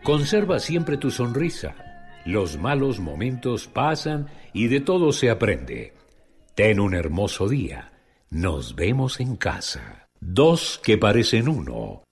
Conserva siempre tu sonrisa. Los malos momentos pasan y de todo se aprende. Ten un hermoso día. Nos vemos en casa. Dos que parecen uno.